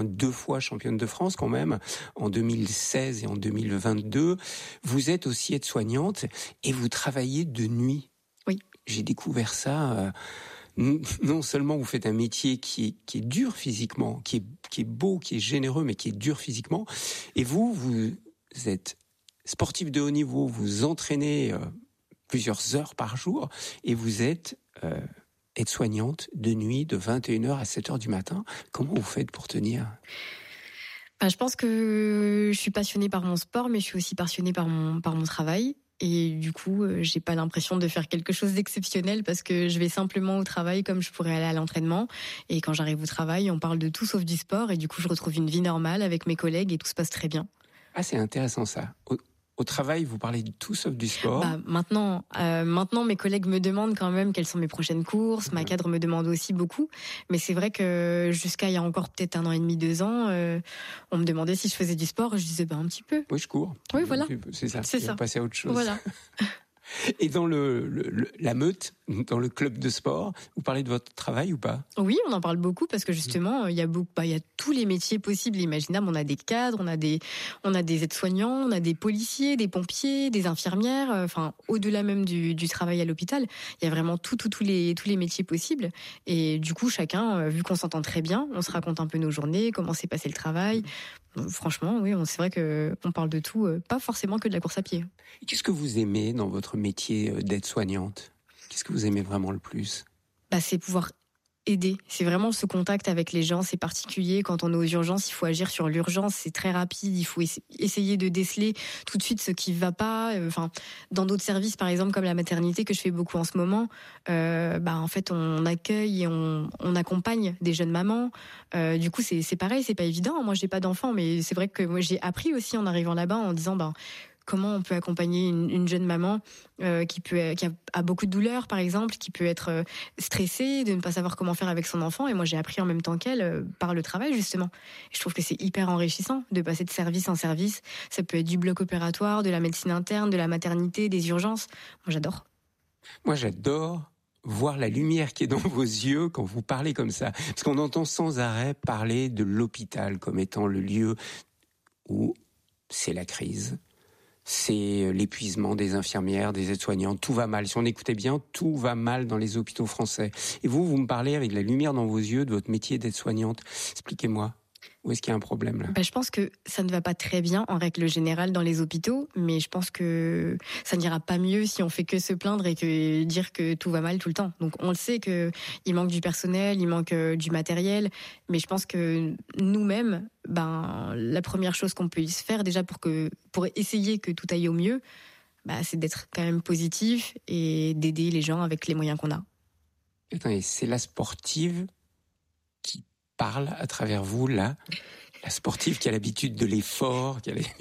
2 fois championne de France quand même, en 2016 et en 2022. Vous êtes aussi aide-soignante et vous travaillez de nuit. Oui. J'ai découvert ça. Non seulement vous faites un métier qui est dur physiquement, qui est beau, qui est généreux, mais qui est dur physiquement. Et vous êtes sportif de haut niveau, vous entraînez plusieurs heures par jour et vous êtes aide-soignante de nuit de 21h à 7h du matin. Comment vous faites pour tenir ? Je pense que je suis passionnée par mon sport, mais je suis aussi passionnée par mon travail. Et du coup, j'ai pas l'impression de faire quelque chose d'exceptionnel parce que je vais simplement au travail comme je pourrais aller à l'entraînement. Et quand j'arrive au travail, on parle de tout sauf du sport. Et du coup, je retrouve une vie normale avec mes collègues et tout se passe très bien. Ah, c'est intéressant ça. Au travail, vous parlez de tout sauf du sport. Maintenant, mes collègues me demandent quand même quelles sont mes prochaines courses. Ma cadre me demande aussi beaucoup. Mais c'est vrai que jusqu'à il y a encore peut-être 1 an et demi, 2 ans, on me demandait si je faisais du sport. Je disais un petit peu. Oui, je cours. Oui, voilà. C'est ça. C'est ça. Passer à autre chose. Voilà. Et dans la meute, dans le club de sport, vous parlez de votre travail ou pas ? Oui, on en parle beaucoup parce que justement, il y a tous les métiers possibles et imaginables. On a des cadres, on a des aides-soignants, on a des policiers, des pompiers, des infirmières. Enfin, au-delà même du travail à l'hôpital, il y a vraiment tous les métiers possibles. Et du coup, chacun, vu qu'on s'entend très bien, on se raconte un peu nos journées, comment s'est passé le travail. Franchement, oui, c'est vrai que on parle de tout, pas forcément que de la course à pied. Et qu'est-ce que vous aimez dans votre métier d'aide-soignante ? Qu'est-ce que vous aimez vraiment le plus ? C'est pouvoir aider. C'est vraiment ce contact avec les gens, c'est particulier. Quand on est aux urgences, il faut agir sur l'urgence, c'est très rapide. Il faut essayer de déceler tout de suite ce qui va pas. Dans d'autres services, par exemple, comme la maternité que je fais beaucoup en ce moment, en fait, on accueille et on accompagne des jeunes mamans. Du coup, c'est pareil, c'est pas évident. Moi, j'ai pas d'enfant, mais c'est vrai que moi, j'ai appris aussi en arrivant là-bas en disant, comment on peut accompagner une jeune maman qui a beaucoup de douleurs, par exemple, qui peut être stressée, de ne pas savoir comment faire avec son enfant. Et moi, j'ai appris en même temps qu'elle par le travail, justement. Et je trouve que c'est hyper enrichissant de passer de service en service. Ça peut être du bloc opératoire, de la médecine interne, de la maternité, des urgences. Moi, j'adore. Moi, j'adore voir la lumière qui est dans vos yeux quand vous parlez comme ça. Parce qu'on entend sans arrêt parler de l'hôpital comme étant le lieu où c'est la crise. C'est l'épuisement des infirmières, des aides-soignants. Tout va mal. Si on écoutait bien, tout va mal dans les hôpitaux français. Et vous me parlez avec la lumière dans vos yeux de votre métier d'aide-soignante. Expliquez-moi. Où est-ce qu'il y a un problème là ? Je pense que ça ne va pas très bien en règle générale dans les hôpitaux, mais je pense que ça n'ira pas mieux si on fait que se plaindre et que dire que tout va mal tout le temps. Donc on le sait que il manque du personnel, il manque du matériel, mais je pense que nous-mêmes, la première chose qu'on puisse faire déjà pour essayer que tout aille au mieux, c'est d'être quand même positif et d'aider les gens avec les moyens qu'on a. Attendez, c'est la sportive qui parle à travers vous, là, la sportive qui a l'habitude de l'effort,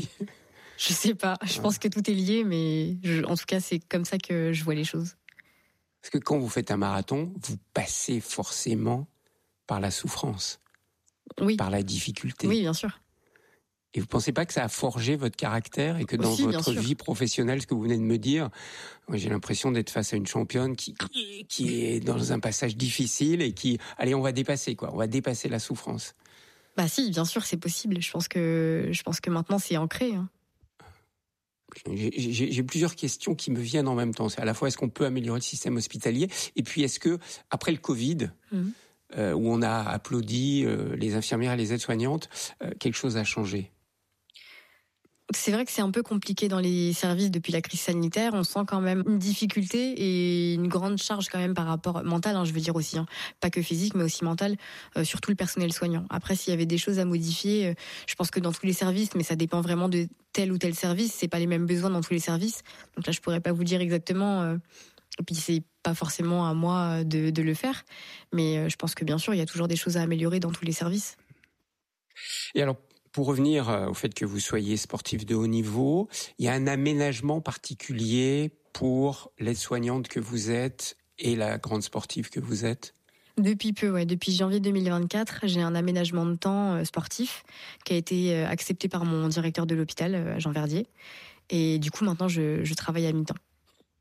Je sais pas, je pense que tout est lié, mais en tout cas, c'est comme ça que je vois les choses. Parce que quand vous faites un marathon, vous passez forcément par la souffrance, oui, par la difficulté. Oui, bien sûr. Et vous pensez pas que ça a forgé votre caractère et que dans votre vie professionnelle, ce que vous venez de me dire, moi, j'ai l'impression d'être face à une championne qui est dans un passage difficile et allez, on va dépasser la souffrance. Si, bien sûr, c'est possible. Je pense que maintenant c'est ancré. J'ai plusieurs questions qui me viennent en même temps. C'est à la fois, est-ce qu'on peut améliorer le système hospitalier ? Et puis, est-ce que, après le Covid, où on a applaudi les infirmières et les aides-soignantes, quelque chose a changé ? C'est vrai que c'est un peu compliqué dans les services depuis la crise sanitaire. On sent quand même une difficulté et une grande charge quand même par rapport mental, je veux dire aussi, pas que physique mais aussi mental, surtout le personnel soignant. Après, s'il y avait des choses à modifier, je pense que dans tous les services, mais ça dépend vraiment de tel ou tel service. C'est pas les mêmes besoins dans tous les services. Donc là, je pourrais pas vous dire exactement. Et puis c'est pas forcément à moi de le faire, mais je pense que bien sûr, il y a toujours des choses à améliorer dans tous les services. Et alors, pour revenir au fait que vous soyez sportif de haut niveau, il y a un aménagement particulier pour l'aide-soignante que vous êtes et la grande sportive que vous êtes ? Depuis peu, ouais. Depuis janvier 2024, j'ai un aménagement de temps sportif qui a été accepté par mon directeur de l'hôpital, Jean Verdier. Et du coup, maintenant, je travaille à mi-temps.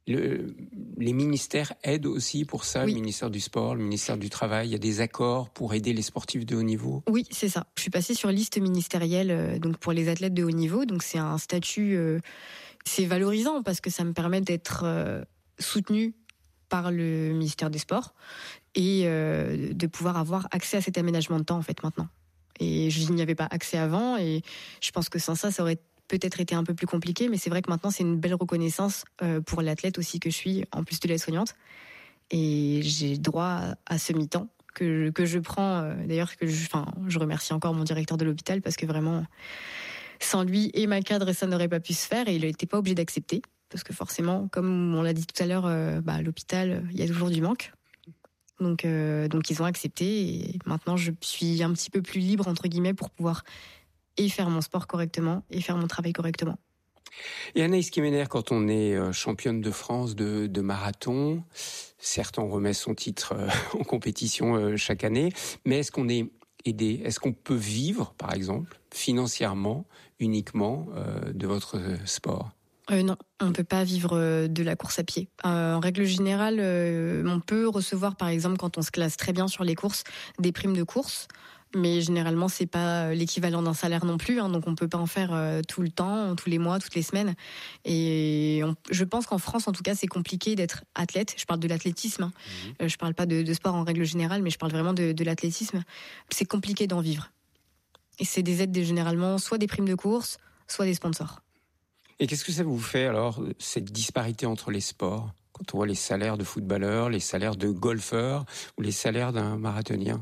les ministères aident aussi pour ça, Oui. le ministère du Sport, le ministère du Travail. Il y a des accords pour aider les sportifs de haut niveau. Oui, c'est ça. Je suis passée sur liste ministérielle donc pour les athlètes de haut niveau. Donc c'est un statut, c'est valorisant parce que ça me permet d'être soutenue par le ministère des Sports et de pouvoir avoir accès à cet aménagement de temps en fait maintenant. Et je n'y avais pas accès avant et je pense que sans ça, ça aurait peut-être été un peu plus compliqué, mais c'est vrai que maintenant c'est une belle reconnaissance pour l'athlète aussi que je suis, en plus de l'aide-soignante. Et j'ai droit à ce mi-temps que je prends. D'ailleurs, je remercie encore mon directeur de l'hôpital parce que vraiment, sans lui et ma cadre, ça n'aurait pas pu se faire et il n'était pas obligé d'accepter. Parce que forcément, comme on l'a dit tout à l'heure, à l'hôpital, il y a toujours du manque. Donc ils ont accepté et maintenant je suis un petit peu plus libre, entre guillemets, pour pouvoir et faire mon sport correctement et faire mon travail correctement. Et Anaïs Kemener, quand on est championne de France de marathon, certes on remet son titre en compétition chaque année, mais est-ce qu'on est aidé? Est-ce qu'on peut vivre, par exemple, financièrement, uniquement de votre sport? Non, on ne peut pas vivre de la course à pied. En règle générale, on peut recevoir, par exemple, quand on se classe très bien sur les courses, des primes de course. Mais généralement, c'est pas l'équivalent d'un salaire non plus, donc on peut pas en faire tout le temps, tous les mois, toutes les semaines. Et je pense qu'en France, en tout cas, c'est compliqué d'être athlète. Je parle de l'athlétisme, je parle pas de sport en règle générale, mais je parle vraiment de l'athlétisme. C'est compliqué d'en vivre. Et c'est des aides généralement, soit des primes de course, soit des sponsors. Et qu'est-ce que ça vous fait alors, cette disparité entre les sports, quand on voit les salaires de footballeurs, les salaires de golfeurs ou les salaires d'un marathonien?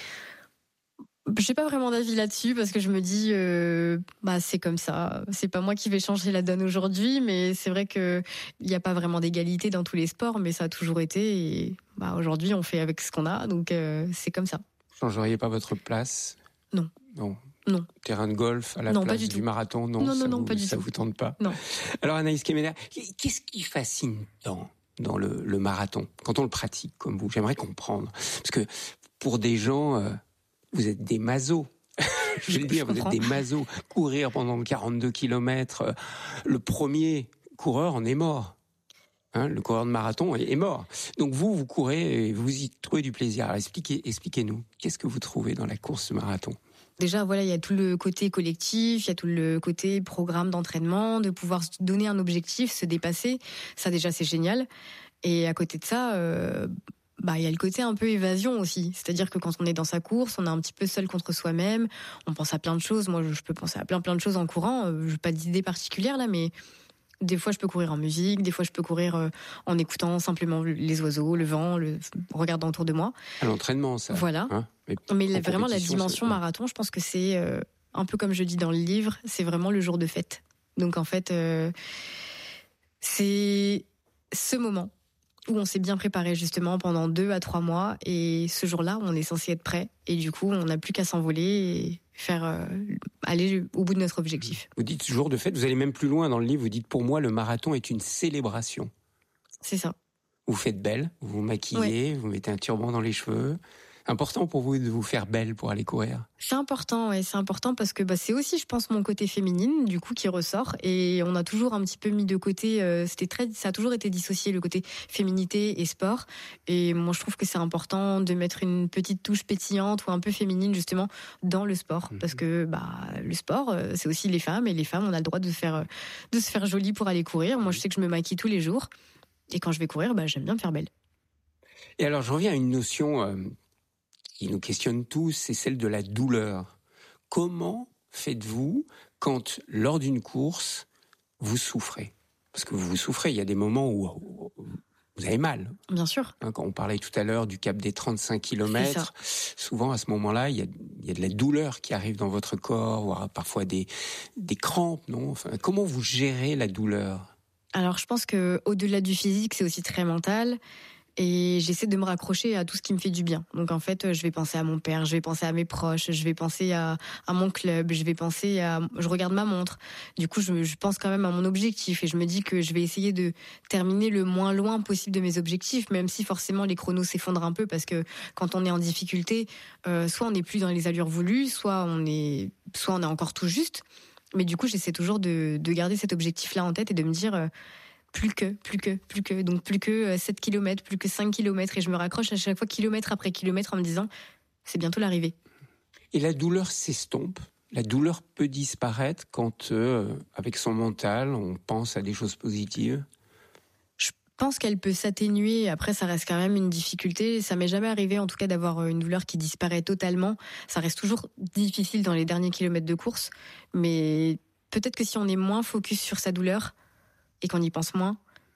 J'ai pas vraiment d'avis là-dessus parce que je me dis c'est comme ça, c'est pas moi qui vais changer la donne aujourd'hui, mais c'est vrai que il n'y a pas vraiment d'égalité dans tous les sports, mais ça a toujours été et aujourd'hui on fait avec ce qu'on a, donc c'est comme ça. Vous changeriez pas votre place? Non. Non. Terrain de golf à la place du marathon? Non, pas du tout. Ça vous tente pas? Non. Alors Anaïs Kemener, qu'est-ce qui fascine dans le marathon quand on le pratique comme vous? J'aimerais comprendre, parce que pour des gens vous êtes des masos. Je vais le dire, vous êtes des masos. Courir pendant 42 kilomètres, le premier coureur en est mort. Le coureur de marathon est mort. Donc vous courez et vous y trouvez du plaisir. Alors expliquez-nous, qu'est-ce que vous trouvez dans la course de marathon? Déjà, il y a tout le côté collectif, il y a tout le côté programme d'entraînement, de pouvoir se donner un objectif, se dépasser. Ça, déjà, c'est génial. Et à côté de ça, il y a le côté un peu évasion aussi. C'est-à-dire que quand on est dans sa course, on est un petit peu seul contre soi-même. On pense à plein de choses. Moi, je peux penser à plein de choses en courant. Je n'ai pas d'idée particulière là, mais des fois, je peux courir en musique. Des fois, je peux courir en écoutant simplement les oiseaux, le vent, en regardant autour de moi. À l'entraînement, ça. Voilà. Mais vraiment, la dimension marathon, je pense que c'est un peu comme je dis dans le livre, c'est vraiment le jour de fête. Donc en fait, c'est ce moment où on s'est bien préparé justement pendant 2 à 3 mois et ce jour-là, on est censé être prêt et du coup, on n'a plus qu'à s'envoler et faire aller au bout de notre objectif. Vous dites jour de fête, vous allez même plus loin dans le livre, vous dites pour moi le marathon est une célébration. C'est ça. Vous faites belle, vous vous maquillez, vous mettez un turban dans les cheveux. Important pour vous de vous faire belle pour aller courir? C'est important, ouais, c'est important parce que c'est aussi, je pense, mon côté féminine du coup qui ressort et on a toujours un petit peu mis de côté. Ça a toujours été dissocié le côté féminité et sport. Et moi, je trouve que c'est important de mettre une petite touche pétillante ou un peu féminine justement dans le sport parce que le sport, c'est aussi les femmes et les femmes, on a le droit de se faire jolie pour aller courir. Moi, je sais que je me maquille tous les jours et quand je vais courir, j'aime bien me faire belle. Et alors, je reviens à une notion qui nous questionne tous, c'est celle de la douleur. Comment faites-vous quand, lors d'une course, vous souffrez? Parce que vous souffrez, il y a des moments où vous avez mal. Bien sûr. Quand on parlait tout à l'heure du cap des 35 kilomètres, souvent à ce moment-là, il y a de la douleur qui arrive dans votre corps, voire parfois des crampes, non? Comment vous gérez la douleur? Alors, je pense qu'au-delà du physique, c'est aussi très mental. Et j'essaie de me raccrocher à tout ce qui me fait du bien. Donc en fait, je vais penser à mon père, je vais penser à mes proches, je vais penser à mon club, je regarde ma montre. Du coup, je pense quand même à mon objectif et je me dis que je vais essayer de terminer le moins loin possible de mes objectifs, même si forcément les chronos s'effondrent un peu parce que quand on est en difficulté, soit on n'est plus dans les allures voulues, soit on est encore tout juste. Mais du coup, j'essaie toujours de garder cet objectif-là en tête et de me dire plus que. Donc plus que 7 km, plus que 5 km. Et je me raccroche à chaque fois kilomètre après kilomètre en me disant, c'est bientôt l'arrivée. Et la douleur s'estompe. La douleur peut disparaître quand, avec son mental, on pense à des choses positives. Je pense qu'elle peut s'atténuer. Après, ça reste quand même une difficulté. Ça m'est jamais arrivé, en tout cas, d'avoir une douleur qui disparaît totalement. Ça reste toujours difficile dans les derniers kilomètres de course. Mais peut-être que si on est moins focus sur sa douleur et qu'on y pense moins,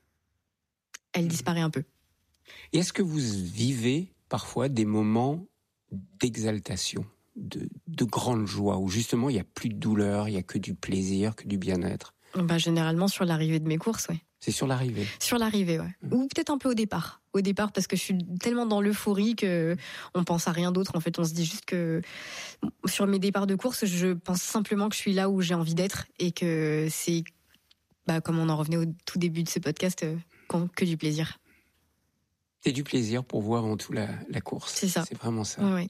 elle disparaît un peu. Et est-ce que vous vivez parfois des moments d'exaltation, de grande joie, où justement il n'y a plus de douleur, il n'y a que du plaisir, que du bien-être? Généralement sur l'arrivée de mes courses, oui. C'est sur l'arrivée? Sur l'arrivée, ouais. Ou peut-être un peu au départ. Au départ, parce que je suis tellement dans l'euphorie qu'on pense à rien d'autre. En fait, on se dit juste que sur mes départs de course, je pense simplement que je suis là où j'ai envie d'être et que c'est, comme on en revenait au tout début de ce podcast, que du plaisir. C'est du plaisir pour vous avant tout la course. C'est ça. C'est vraiment ça. Oui.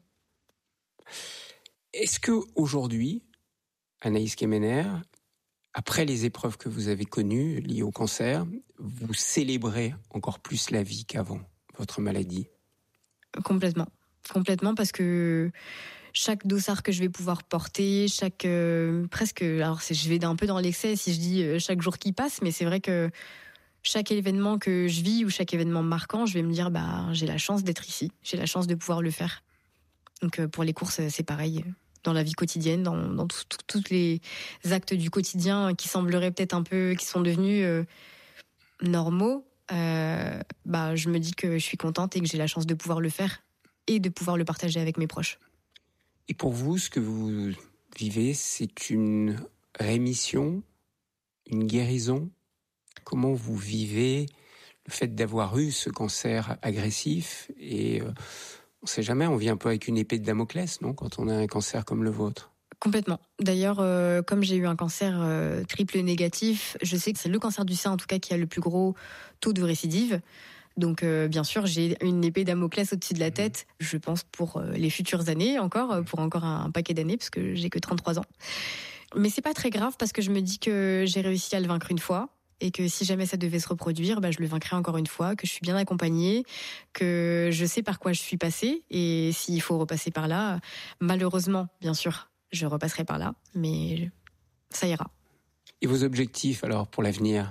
Est-ce qu'aujourd'hui, Anaïs Kemener, après les épreuves que vous avez connues liées au cancer, vous célébrez encore plus la vie qu'avant votre maladie? Complètement, parce que chaque dossard que je vais pouvoir porter, presque, alors je vais un peu dans l'excès si je dis chaque jour qui passe, mais c'est vrai que chaque événement que je vis ou chaque événement marquant, je vais me dire j'ai la chance d'être ici, j'ai la chance de pouvoir le faire. Donc pour les courses, c'est pareil. Dans la vie quotidienne, dans tous les actes du quotidien qui sembleraient peut-être un peu, qui sont devenus normaux, je me dis que je suis contente et que j'ai la chance de pouvoir le faire et de pouvoir le partager avec mes proches. Et pour vous, ce que vous vivez, c'est une rémission, une guérison? Comment vous vivez le fait d'avoir eu ce cancer agressif? Et on ne sait jamais, on vit un peu avec une épée de Damoclès, non, quand on a un cancer comme le vôtre? Complètement. D'ailleurs, comme j'ai eu un cancer triple négatif, je sais que c'est le cancer du sein, en tout cas, qui a le plus gros taux de récidive. Donc, bien sûr, j'ai une épée Damoclès au-dessus de la tête, je pense, pour les futures années pour encore un paquet d'années, parce que j'ai que 33 ans. Mais c'est pas très grave, parce que je me dis que j'ai réussi à le vaincre une fois, et que si jamais ça devait se reproduire, je le vaincrai encore une fois, que je suis bien accompagnée, que je sais par quoi je suis passée, et s'il faut repasser par là, malheureusement, bien sûr, je repasserai par là, mais ça ira. Et vos objectifs, alors, pour l'avenir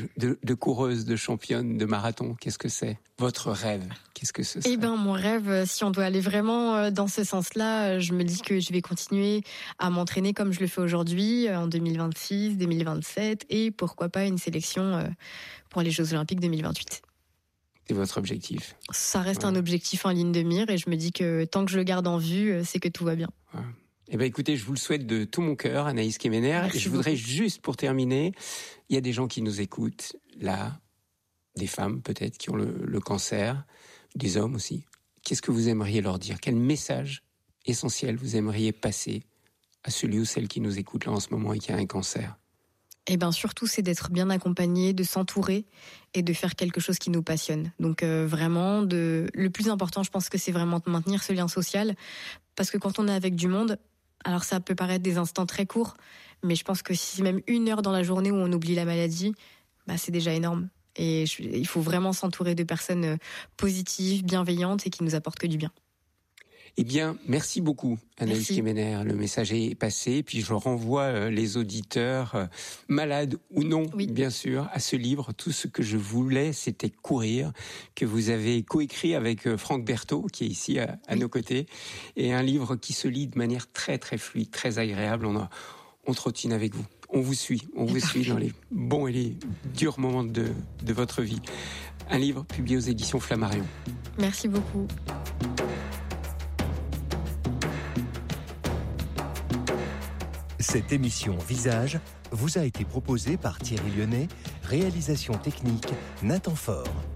de coureuse, de championne, de marathon, qu'est-ce que c'est? Votre rêve, qu'est-ce que ce serait? Mon rêve, si on doit aller vraiment dans ce sens-là, je me dis que je vais continuer à m'entraîner comme je le fais aujourd'hui, en 2026, 2027, et pourquoi pas une sélection pour les Jeux Olympiques 2028. C'est votre objectif? Ça reste un objectif en ligne de mire, et je me dis que tant que je le garde en vue, c'est que tout va bien. Ouais. Eh bien, écoutez, je vous le souhaite de tout mon cœur, Anaïs Kemener. Je voudrais juste, pour terminer, il y a des gens qui nous écoutent, là, des femmes peut-être qui ont le cancer, des hommes aussi. Qu'est-ce que vous aimeriez leur dire? Quel message essentiel vous aimeriez passer à celui ou celle qui nous écoute là en ce moment et qui a un cancer? Surtout, c'est d'être bien accompagné, de s'entourer et de faire quelque chose qui nous passionne. Donc vraiment, le plus important, je pense que c'est vraiment de maintenir ce lien social, parce que quand on est avec du monde, alors ça peut paraître des instants très courts, mais je pense que si même 1 heure dans la journée où on oublie la maladie, c'est déjà énorme. Et il faut vraiment s'entourer de personnes positives, bienveillantes et qui nous apportent que du bien. Eh bien, merci beaucoup, Anaïs Kemener. Le message est passé. Puis je renvoie les auditeurs, malades ou non, bien sûr, à ce livre. Tout ce que je voulais, c'était courir, que vous avez coécrit avec Franck Berthaud, qui est ici à nos côtés. Et un livre qui se lit de manière très, très fluide, très agréable. On trottine avec vous. On vous suit dans les bons et les durs moments de votre vie. Un livre publié aux éditions Flammarion. Merci beaucoup. Cette émission Visage vous a été proposée par Thierry Lyonnais, réalisation technique Nathan Faure.